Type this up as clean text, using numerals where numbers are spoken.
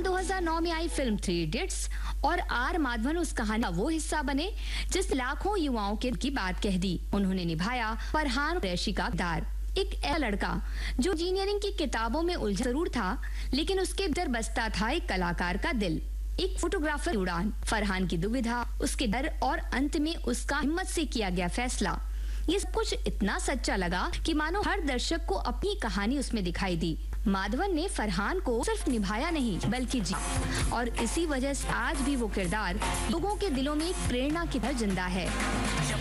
साल 2009 में आई film three idiots और आर माधवन उस कहानी का वो हिस्सा बने जिस लाखों युवाओं की बात कह दी। उन्होंने निभाया फरहान कुरैशी का किरदार, एक ऐसा लड़का जो इंजीनियरिंग की किताबों में उलझा जरूर था, लेकिन उसके भीतर बसता था एक कलाकार का दिल, एक फोटोग्राफर की उड़ान। फरहान की दुविधा, उसके डर और अंत में उसका हिम्मत से किया गया फैसला, ये सब कुछ इतना सच्चा लगा कि मानो हर दर्शक को अपनी कहानी उसमें दिखाई दी। माधवन ने फरहान को सिर्फ निभाया नहीं बल्कि जी, और इसी वजह से आज भी वो किरदार लोगों के दिलों में एक प्रेरणा की तरह जिंदा है।